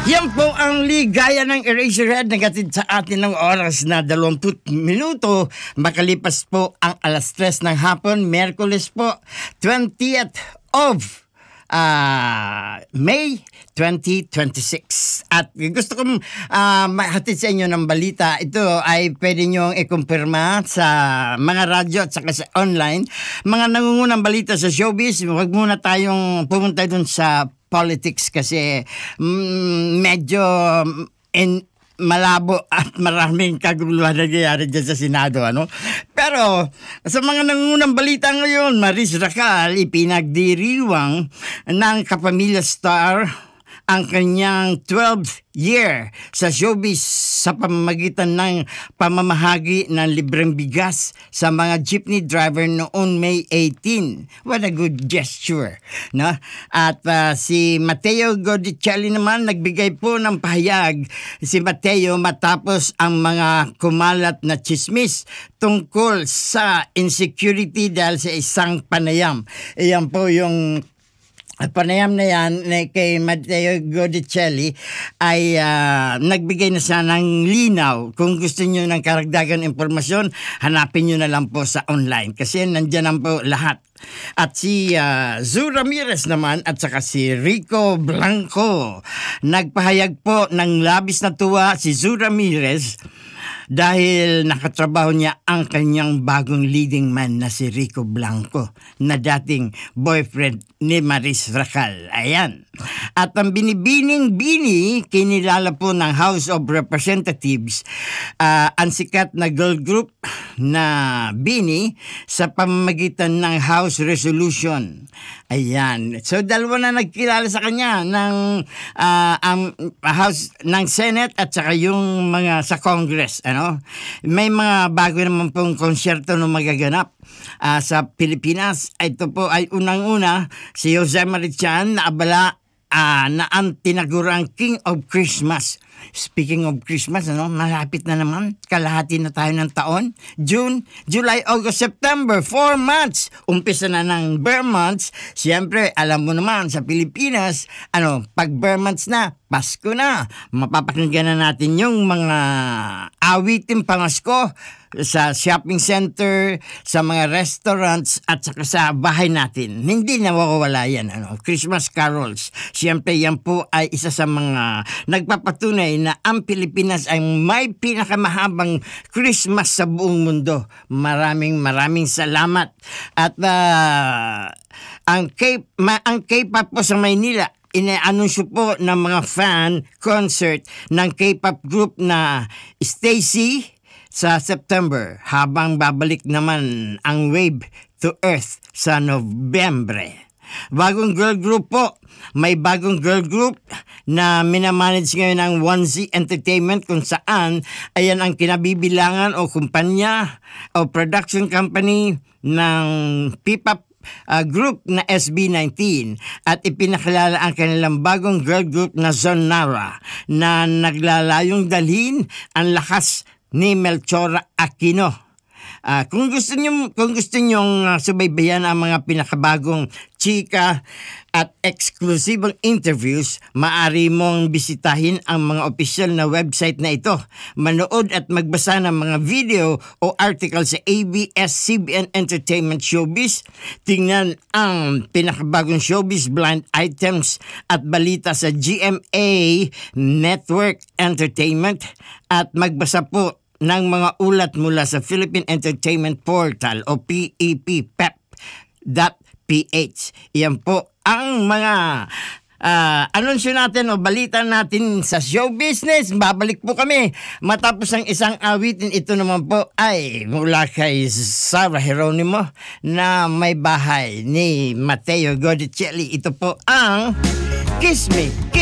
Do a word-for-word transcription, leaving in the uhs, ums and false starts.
Yan po ang ligaya ng Eraserhead na gatid sa atin ng oras na dalawampu minuto. Makalipas po ang alas tres ng hapon, Miyerkules po, twentieth of uh, May twenty twenty-six. At gusto kong uh, mahatid sa inyo ng balita. Ito ay pwede nyo ikumpirma sa mga radyo at saka sa online. Mga nangungunang balita sa showbiz, huwag muna tayong pumunta dun sa politics kasi mm, medyo in, malabo at maraming kaguluhan na nangyayari dyan sa Senado, ano? Pero sa mga nangungunang balita ngayon, Maris Racal ipinagdiriwang ng Kapamilya Star ang kanyang twelfth year sa showbiz sa pamamagitan ng pamamahagi ng libreng bigas sa mga jeepney driver noong May eighteenth. What a good gesture, no? At uh, si Matteo Godicelli naman nagbigay po ng pahayag si Matteo matapos ang mga kumalat na chismis tungkol sa insecurity dahil sa isang panayam. Iyan po yung panayam na yan kay Matteo Godicelli ay uh, nagbigay na siya ng linaw. Kung gusto nyo ng karagdagan impormasyon, hanapin nyo na lang po sa online kasi nandyan lang po lahat. At si uh, Zu Ramirez naman at saka si Rico Blanco nagpahayag po ng labis na tuwa si Zu Ramirez dahil nakatrabaho niya ang kanyang bagong leading man na si Rico Blanco na dating boyfriend ni Maris Racal. Ayan. At ang Binibining Bini, kinilala po ng House of Representatives uh, ang sikat na girl group na Bini sa pamamagitan ng House Resolution. Ayan. So dalawa na nagkilala sa kanya ng uh, um, House ng Senate at saka yung mga sa Congress. Ano? May mga bago naman pong konsyerto na magaganap uh, sa Pilipinas. Ito po ay unang-una si Jose Marichan na abala uh, na ang tinagurang King of Christmas. Speaking of Christmas, ano, malapit na naman. Kalahati na tayo ng taon. June, July, August, September. Four months. Umpisa na ng bear months. Siyempre, alam mo naman, sa Pilipinas, ano, pag bear months na, Pasko na. Mapapakinggan na natin yung mga awitin pamasko sa shopping center, sa mga restaurants, at saka sa bahay natin. Hindi nawawala yan. Ano? Christmas carols. Siyempre, yan po ay isa sa mga nagpapatunay na ang Pilipinas ay may pinakamahabang Christmas sa buong mundo. Maraming maraming salamat. At uh, ang K- ma- ang K-pop po sa Maynila, ina-anunsyo po ng mga fan concert ng K-pop group na Stacy sa September, habang babalik naman ang Wave to Earth sa Nobyembre. Bagong girl group po. May bagong girl group na minamanage ngayon ng one Z Entertainment kung saan ayan ang kinabibilangan o kumpanya o production company ng P-pop Uh, group na S B nineteen at ipinakilala ang kanilang bagong girl group na Zonara na naglalayong dalhin ang lakas ni Melchora Aquino. Uh, kung gusto niyo kung gusto niyo uh, subaybayan ang mga pinakabagong chika at exclusibong interviews, maaari mong bisitahin ang mga opisyal na website na ito. Manood at magbasa ng mga video o article sa A B S C B N Entertainment Showbiz. Tingnan ang pinakabagong showbiz blind items at balita sa G M A Network Entertainment at magbasa po ng mga ulat mula sa Philippine Entertainment Portal o P E P, P E P dot P H. Iyan po ang mga uh, anunsyo natin o balita natin sa show business. Babalik po kami matapos ang isang awitin. Ito naman po ay mula kay Sarah Geronimo na May Bahay ni Matteo Godicelli. Ito po ang Kiss Me, Kiss